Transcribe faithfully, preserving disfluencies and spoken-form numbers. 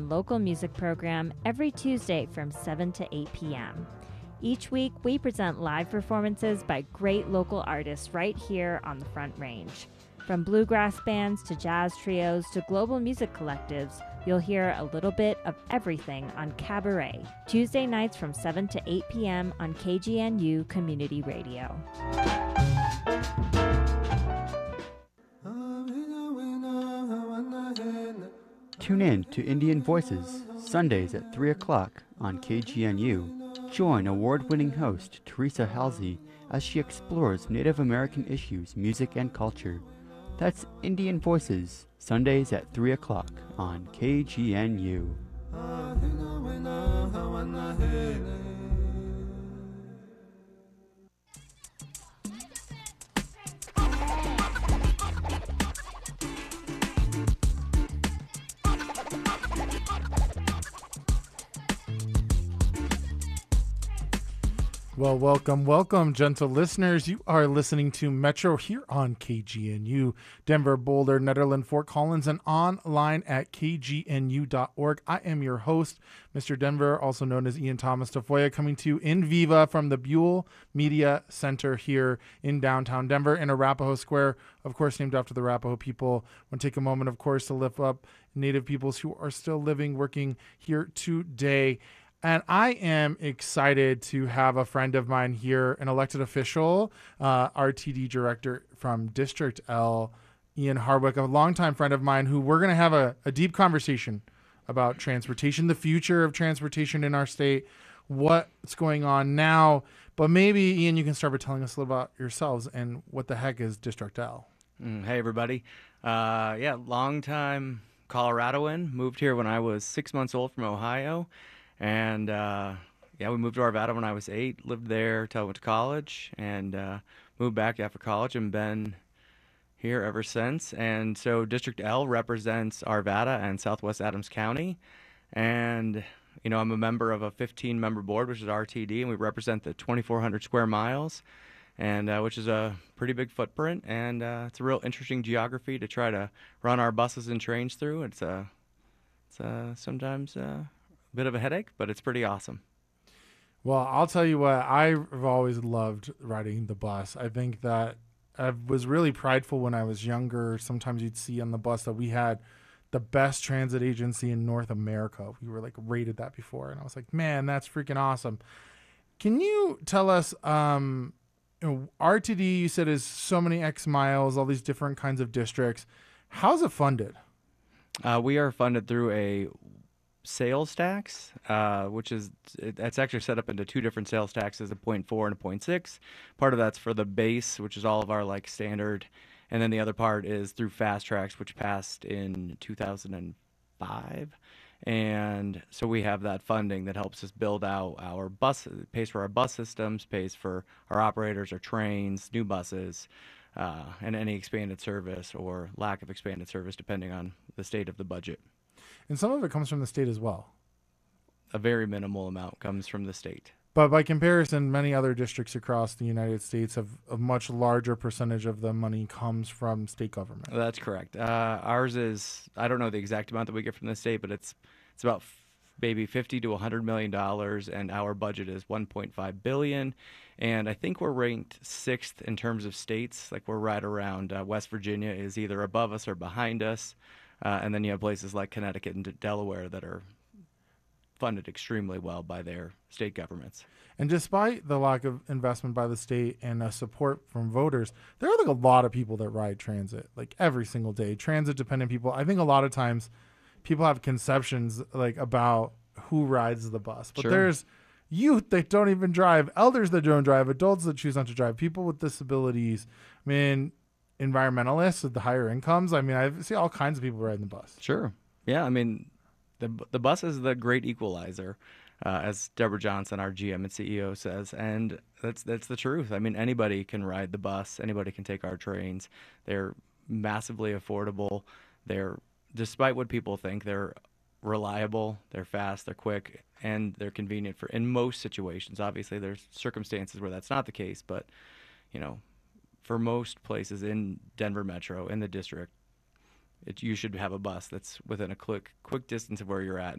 and local music program every Tuesday from seven to eight p.m. Each week, we present live performances by great local artists right here on the Front Range. From bluegrass bands to jazz trios to global music collectives, you'll hear a little bit of everything on Cabaret, Tuesday nights from seven to eight p.m. on K G N U Community Radio. Tune in to Indian Voices, Sundays at three o'clock on K G N U. Join award-winning host Teresa Halsey as she explores Native American issues, music, and culture. That's Indian Voices, Sundays at three o'clock on K G N U. Well, welcome, welcome, gentle listeners. You are listening to Metro here on K G N U, Denver, Boulder, Nederland, Fort Collins, and online at k g n u dot org. I am your host, Mister Denver, also known as Ian Thomas Tafoya, coming to you in viva from the Buell Media Center here in downtown Denver in Arapahoe Square, of course, named after the Arapahoe people. I want to take a moment, of course, to lift up Native peoples who are still living, working here today. And I am excited to have a friend of mine here, an elected official, uh, R T D director from District L, Ian Hardwick, a longtime friend of mine who we're going to have a, a deep conversation about transportation, the future of transportation in our state, what's going on now. But maybe, Ian, you can start by telling us a little about yourselves and what the heck is District L. Mm, hey, everybody. Uh, yeah, longtime Coloradoan. Moved here when I was six months old from Ohio. And, uh, yeah, we moved to Arvada when I was eight, lived there until I went to college, and uh, moved back after college and been here ever since. And so District L represents Arvada and Southwest Adams County. And, you know, I'm a member of a fifteen-member board, which is R T D, and we represent the twenty-four hundred square miles, and uh, which is a pretty big footprint. And uh, it's a real interesting geography to try to run our buses and trains through. It's, uh, it's uh, sometimes... Uh, bit of a headache, but it's pretty awesome. Well, I'll tell you what, I've always loved riding the bus. I think that I was really prideful when I was younger. Sometimes you'd see on the bus that we had the best transit agency in North America. We were like rated that before, and I was like, man, that's freaking awesome. Can you tell us, um, you know, R T D, you said, is so many X miles, all these different kinds of districts. How's it funded? Uh, we are funded through a sales tax, uh, which is, it, it's actually set up into two different sales taxes, a point four and a point six. Part of that's for the base, which is all of our like standard, and then the other part is through Fast Tracks, which passed in two thousand five. And so we have that funding that helps us build out our bus, pays for our bus systems, pays for our operators, our trains, new buses, uh, and any expanded service or lack of expanded service, depending on the state of the budget. And some of it comes from the state as well. A very minimal amount comes from the state. But by comparison, many other districts across the United States have a much larger percentage of the money comes from state government. That's correct. Uh, ours is, I don't know the exact amount that we get from the state, but it's it's about f- maybe fifty to one hundred million dollars, and our budget is one point five billion dollars. And I think we're ranked sixth in terms of states. Like we're right around uh, West Virginia is either above us or behind us. Uh, and then you have places like Connecticut and D- Delaware that are funded extremely well by their state governments. And despite the lack of investment by the state and uh, support from voters, there are like a lot of people that ride transit, like every single day. Transit-dependent people. I think a lot of times people have conceptions like about who rides the bus, but Sure. There's youth that don't even drive, elders that don't drive, adults that choose not to drive, people with disabilities. I mean, environmentalists with the higher incomes. I mean, I see all kinds of people riding the bus. Sure. Yeah, I mean, the the bus is the great equalizer, uh, as Deborah Johnson, our G M and C E O, says, and that's that's the truth. I mean, anybody can ride the bus. Anybody can take our trains. They're massively affordable. They're, despite what people think, they're reliable, they're fast, they're quick, and they're convenient for in most situations. Obviously, there's circumstances where that's not the case, but, you know, for most places in Denver Metro, in the district, it, you should have a bus that's within a quick quick distance of where you're at.